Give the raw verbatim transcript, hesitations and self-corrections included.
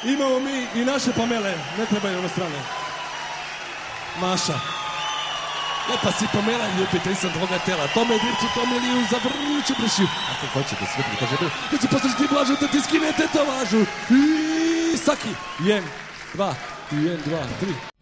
Imamo mi i naše Pamele, ne trebaju na strane. Maša. Lepa si Pamela, ljubite, nisam tvoga tela. Tome dircu, tome liju, zavrnuću bršiju. Ako hoćete sve prikaže, kad si poslušati blažu, da ti skinete to važu. I saki. Jen, dva, jen, dva, tri.